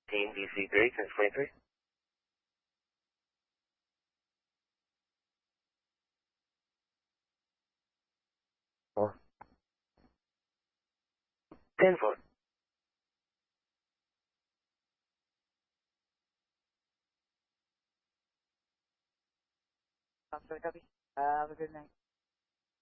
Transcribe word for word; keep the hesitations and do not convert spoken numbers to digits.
Team D C three, ten twenty-three. Four. ten four. Sorry, copy. Uh, have a good night.